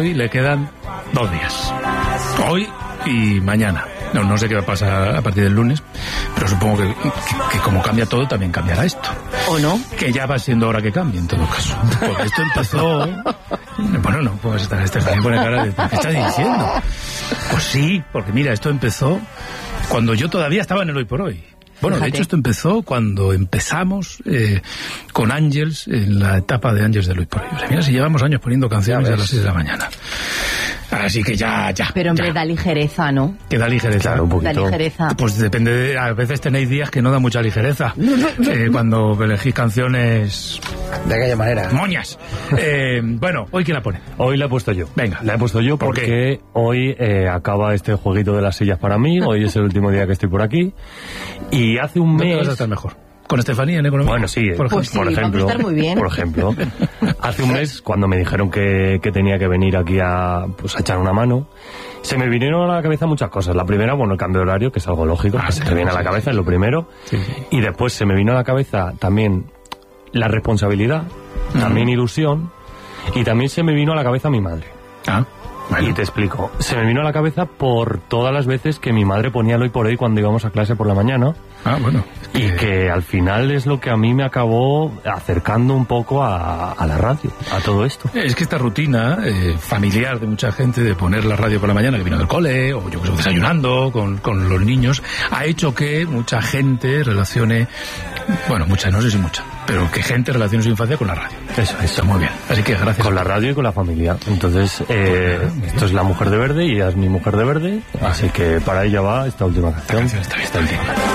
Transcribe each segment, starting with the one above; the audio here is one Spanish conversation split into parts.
Hoy le quedan 2 días. Hoy y mañana. No sé qué va a pasar a partir del lunes, pero supongo que como cambia todo, también cambiará esto. ¿O no? Que ya va siendo hora que cambie, en todo caso. Porque esto empezó... Bueno, no puedes estar Estefanía pone cara de... ¿Qué estás diciendo? Pues sí, porque mira, esto empezó cuando yo todavía estaba en el Hoy por Hoy. Bueno, de hecho esto empezó cuando empezamos con Ángels, en la etapa de Ángels del Hoy por Hoy. O sea, mira si llevamos años poniendo canciones a las 6 de la mañana. Así que ya. Pero hombre, da ligereza, ¿no? Que da ligereza. Claro, un poquito. Da ligereza. Pues depende, a veces tenéis días que no da mucha ligereza. Cuando elegís canciones... De aquella manera. Moñas. Bueno, ¿hoy quién la pone? Hoy la he puesto yo. Venga. La he puesto yo ¿Por porque hoy acaba este jueguito de las sillas para mí. Hoy es el último día que estoy por aquí. Y hace un mes... ¿Dónde vas a estar mejor? ¿Con Estefanía en economía? Bueno, sí, por pues ejemplo. sí, por ejemplo, vamos a estar muy bien. Por ejemplo, hace un mes, cuando me dijeron que tenía que venir aquí a echar una mano, se me vinieron a la cabeza muchas cosas. La primera, bueno, el cambio de horario, que es algo lógico, que se te viene a la cabeza, es lo primero. Sí. Y después se me vino a la cabeza también la responsabilidad, también ilusión, y también se me vino a la cabeza mi madre. Bueno. Y te explico. Se me vino a la cabeza por todas las veces que mi madre ponía el Hoy por Hoy cuando íbamos a clase por la mañana. Bueno. Y que al final es lo que a mí me acabó acercando un poco a la radio, a todo esto. Es que esta rutina familiar de mucha gente de poner la radio por la mañana, que vino del cole, o yo que estoy desayunando con los niños, ha hecho que mucha gente relacione, bueno, mucha, no sé si mucha, pero que gente relacione su infancia con la radio. Eso. Está muy bien. Así que gracias. Con la radio y con la familia. Entonces, esto es la mujer de verde y ella es mi mujer de verde. Así que para ella va esta última canción. Está bien.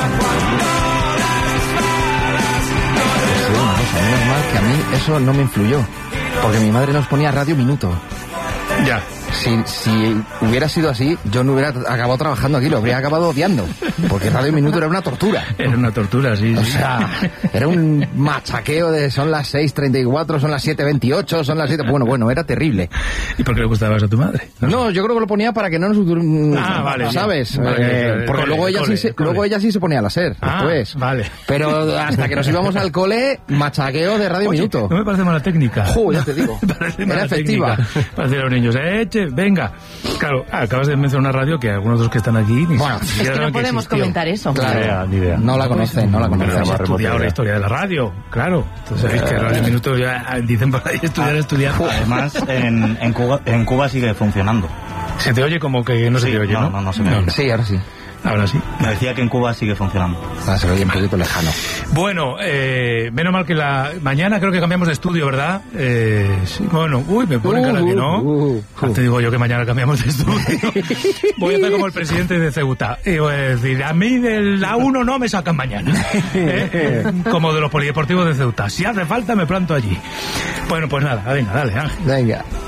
Menos mal que a mí eso no me influyó, porque mi madre nos ponía Radio Minuto. Ya. Si hubiera sido así, yo no hubiera acabado trabajando aquí, lo habría acabado odiando, porque Radio Minuto era una tortura. Era una tortura, sí. O sea, era un machaqueo de son las 6:34, son las 7:28, son las 7... Bueno, era terrible. ¿Y por qué le gustaba eso a tu madre? No, yo creo que lo ponía para que no nos... vale. ¿Sabes? Porque luego ella sí se ponía a la SER, después. Vale. Pero hasta que nos íbamos al cole, machaqueo de Radio Minuto. No me parece mala técnica. Ya te digo. Era efectiva. Para decir a los niños, venga. Claro, acabas de mencionar una radio que algunos de los que están aquí ni siquiera no podemos comentar eso. Claro, ni idea. No la conocen. Has estudiado la historia de la radio, claro. Entonces sabéis que Radio Minuto ya dicen por ahí estudiar. Además, en Cuba sigue funcionando. Se te oye como que no se te oye, ¿no? No se me oye. Sí, ahora sí. Ahora sí. Me decía que en Cuba sigue funcionando. Se oye un poquito lejano. Bueno, menos mal que mañana creo que cambiamos de estudio, ¿verdad? Sí, bueno, me ponen cara que no. Te digo yo que mañana cambiamos de estudio. Voy a estar como el presidente de Ceuta. Y voy a decir, a mí de la 1 no me sacan mañana. Como de los polideportivos de Ceuta. Si hace falta me planto allí. Bueno, pues nada, venga, dale, Ángel. Venga.